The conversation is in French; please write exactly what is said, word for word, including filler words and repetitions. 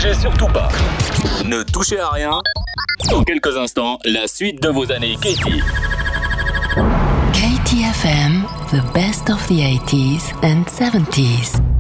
bougez surtout pas. Ne touchez à rien. Dans quelques instants, la suite de vos années Katy. Katy F M, the best of the eighties and seventies.